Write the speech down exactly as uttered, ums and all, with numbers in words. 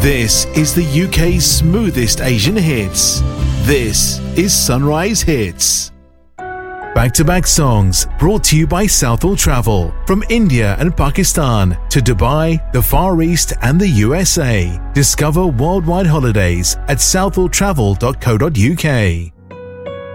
This is the U K's smoothest Asian hits. This is Sunrise Hits. Back-to-back songs brought to you by Southall Travel. From India and Pakistan to Dubai, the Far East and the U S A. Discover worldwide holidays at southall travel dot co dot uk.